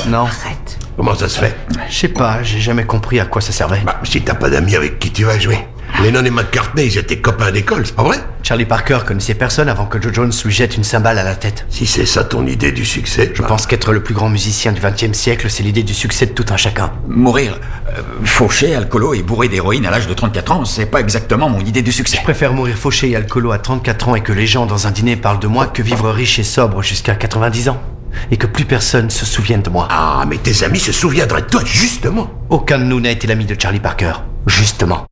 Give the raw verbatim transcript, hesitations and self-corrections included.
Non. Arrête. Comment ça se fait? Je sais pas, j'ai jamais compris à quoi ça servait. Bah, si t'as pas d'amis avec qui tu vas jouer. Lennon et McCartney, ils étaient copains d'école, c'est pas vrai? Charlie Parker connaissait personne avant que Joe Jones lui jette une cymbale à la tête. Si c'est ça ton idée du succès... Je bah, pense qu'être le plus grand musicien du vingtième siècle, c'est l'idée du succès de tout un chacun. Mourir euh, fauché, alcoolo et bourré d'héroïne à l'âge de trente-quatre ans, c'est pas exactement mon idée du succès. Je préfère mourir fauché et alcoolo à trente-quatre ans et que les gens dans un dîner parlent de moi que vivre riche et sobre jusqu'à quatre-vingt-dix ans. Et que plus personne se souvienne de moi. Ah, mais tes amis se souviendraient de toi, justement. Aucun de nous n'a été l'ami de Charlie Parker. Justement.